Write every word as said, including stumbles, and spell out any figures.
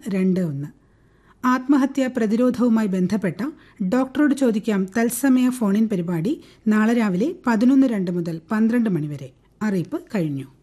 രണ്ട് ഒന്ന്. ആത്മഹത്യാ പ്രതിരോധവുമായി ബന്ധപ്പെട്ട ഡോക്ടറോട് ചോദിക്കാം തത്സമയ ഫോണിൻ പരിപാടി നാളെ രാവിലെ പതിനൊന്ന് രണ്ട് മുതൽ പന്ത്രണ്ട് മണിവരെ. അറിയിപ്പ് കഴിഞ്ഞു.